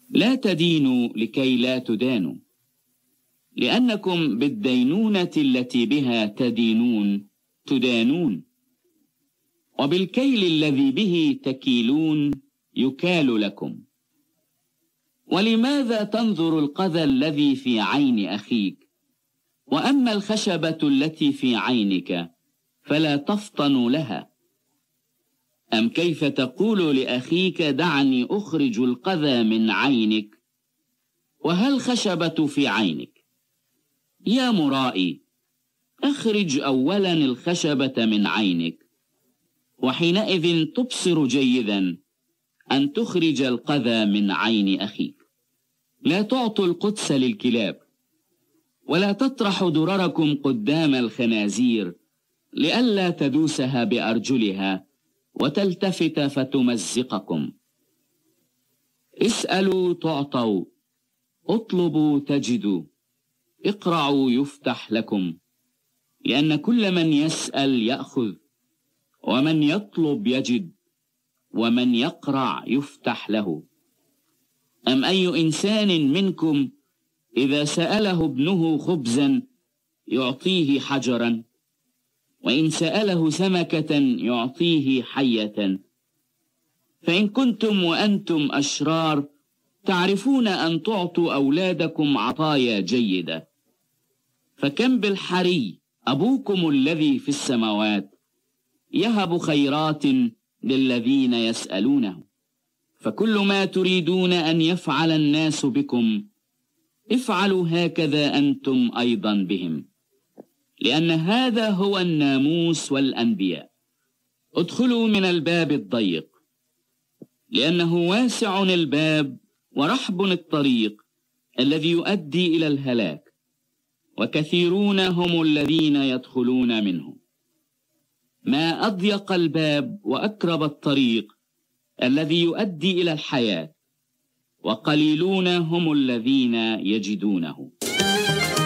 لا تدينوا لكي لا تدانوا، لأنكم بالدينونة التي بها تدينون تدانون، وبالكيل الذي به تكيلون يكال لكم. ولماذا تنظر القذى الذي في عين أخيك، وأما الخشبة التي في عينك فلا تفطن لها؟ أم كيف تقول لأخيك دعني أخرج القذى من عينك وهل خشبة في عينك؟ يا مرائي، أخرج أولا الخشبة من عينك، وحينئذ تبصر جيدا أن تخرج القذى من عين أخيك. لا تعطوا القدس للكلاب، ولا تطرحوا درركم قدام الخنازير، لئلا تدوسها بأرجلها وتلتفت فتمزقكم. اسألوا تعطوا، اطلبوا تجدوا، اقرعوا يفتح لكم، لأن كل من يسأل يأخذ، ومن يطلب يجد، ومن يقرع يفتح له. أم أي إنسان منكم إذا سأله ابنه خبزا يعطيه حجرا، وإن سأله سمكة يعطيه حية؟ فإن كنتم وأنتم أشرار تعرفون أن تعطوا أولادكم عطايا جيدة، فكم بالحري أبوكم الذي في السماوات يهب خيرات للذين يسألونه. فكل ما تريدون أن يفعل الناس بكم افعلوا هكذا أنتم أيضا بهم، لأن هذا هو الناموس والأنبياء. ادخلوا من الباب الضيق، لأنه واسع الباب ورحب الطريق الذي يؤدي إلى الهلاك، وكثيرون هم الذين يدخلون منه. ما أضيق الباب وأكرب الطريق الذي يؤدي إلى الحياة، وقليلون هم الذين يجدونه.